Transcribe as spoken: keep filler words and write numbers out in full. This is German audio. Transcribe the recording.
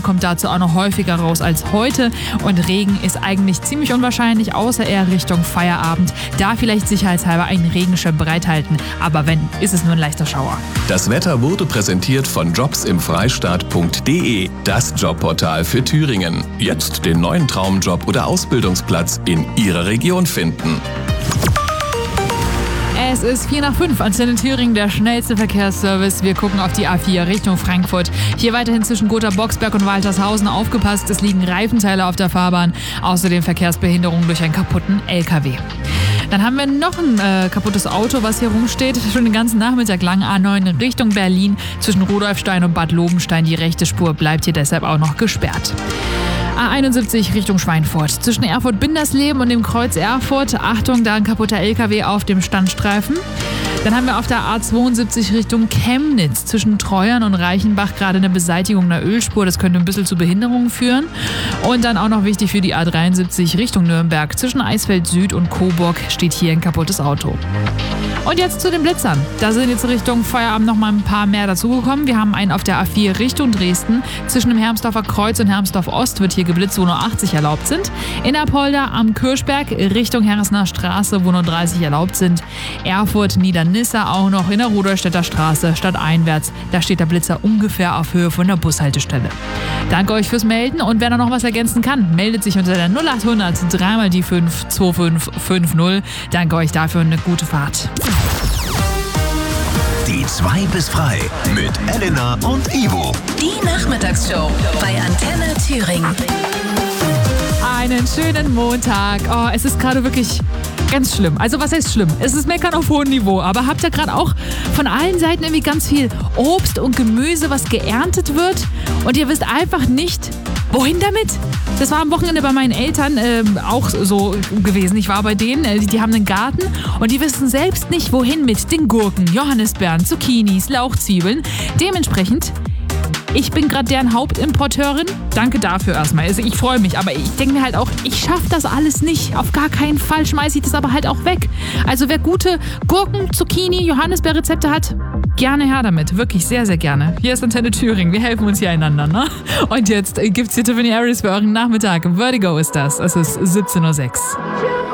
kommt dazu auch noch häufiger raus als heute. Und Regen ist eigentlich ziemlich unwahrscheinlich, außer eher Richtung Feierabend. Da vielleicht sicherheitshalber einen Regenschirm bereithalten. Aber wenn, ist es nur ein leichter Schauer. Das Wetter wurde präsentiert von jobs im freistaat punkt de, das Jobportal für Thüringen. Jetzt den neuen Traumjob oder Ausbildungsplatz in Ihrer Region finden. Es ist vier nach fünf, Antenne Thüringen, der schnellste Verkehrsservice. Wir gucken auf die A vier Richtung Frankfurt. Hier weiterhin zwischen Gotha-Boxberg und Waltershausen aufgepasst. Es liegen Reifenteile auf der Fahrbahn. Außerdem Verkehrsbehinderung durch einen kaputten L K W. Dann haben wir noch ein äh, kaputtes Auto, was hier rumsteht. Schon den ganzen Nachmittag lang A neun in Richtung Berlin. Zwischen Rudolfstein und Bad Lobenstein. Die rechte Spur bleibt hier deshalb auch noch gesperrt. A einundsiebzig Richtung Schweinfurt. Zwischen Erfurt-Bindersleben und dem Kreuz Erfurt. Achtung, da ein kaputter L K W auf dem Standstreifen. Dann haben wir auf der A zweiundsiebzig Richtung Chemnitz zwischen Treuern und Reichenbach gerade eine Beseitigung einer Ölspur. Das könnte ein bisschen zu Behinderungen führen. Und dann auch noch wichtig für die A dreiundsiebzig Richtung Nürnberg. Zwischen Eisfeld Süd und Coburg steht hier ein kaputtes Auto. Und jetzt zu den Blitzern. Da sind jetzt Richtung Feierabend noch mal ein paar mehr dazugekommen. Wir haben einen auf der A vier Richtung Dresden. Zwischen dem Hermsdorfer Kreuz und Hermsdorf Ost wird hier geblitzt, wo nur achtzig erlaubt sind. In Apolda am Kirchberg Richtung Herresner Straße, wo nur dreißig erlaubt sind. Erfurt, Niedernisse auch noch in der Rudolstädter Straße stadteinwärts. Da steht der Blitzer ungefähr auf Höhe von der Bushaltestelle. Danke euch fürs Melden und wer da noch was ergänzen kann, meldet sich unter der null achthundert drei mal die fünf zwei fünf fünf null. Danke euch dafür und eine gute Fahrt. Die zwei bis frei mit Elena und Ivo. Die Nachmittagsshow bei Antenne Thüringen. Einen schönen Montag. Oh, es ist gerade wirklich ganz schlimm. Also was heißt schlimm? Es ist Meckern auf hohem Niveau. Aber habt ihr gerade auch von allen Seiten irgendwie ganz viel Obst und Gemüse, was geerntet wird? Und ihr wisst einfach nicht, wohin damit? Das war am Wochenende bei meinen Eltern äh, auch so gewesen. Ich war bei denen, äh, die, die haben einen Garten und die wissen selbst nicht, wohin mit den Gurken, Johannisbeeren, Zucchinis, Lauchzwiebeln. Dementsprechend, ich bin gerade deren Hauptimporteurin. Danke dafür erstmal. Also ich freue mich, aber ich denke mir halt auch, ich schaffe das alles nicht. Auf gar keinen Fall schmeiße ich das aber halt auch weg. Also wer gute Gurken, Zucchini, Johannisbeerrezepte hat, gerne her damit. Wirklich sehr, sehr gerne. Hier ist Antenne Thüringen. Wir helfen uns hier einander, ne? Und jetzt gibt's hier Tiffany Harris für euren Nachmittag. Vertigo ist das. Es ist siebzehn Uhr sechs.